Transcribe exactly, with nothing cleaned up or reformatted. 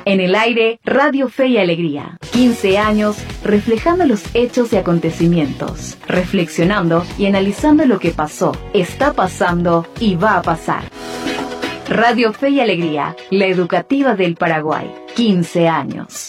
En el aire, Radio Fe y Alegría. quince años reflejando los hechos y acontecimientos, reflexionando y analizando lo que pasó, está pasando y va a pasar. Radio Fe y Alegría, la educativa del Paraguay. quince años.